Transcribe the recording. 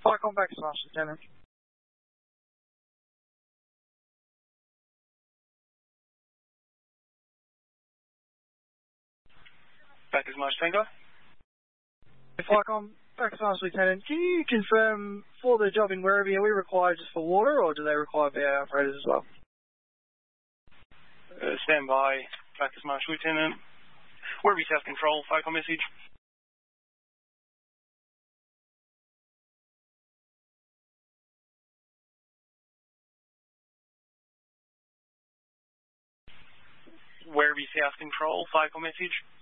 Falcon back to Master Lieutenant. Back as Master Tango. Falcon back to Master Lieutenant. Can you confirm for the job in Werribee, are we required just for water, or do they require VA operators as well? Stand by. Back as Master Lieutenant. Werribee South Control. Falcon message. Werribee South Control. Falcon message.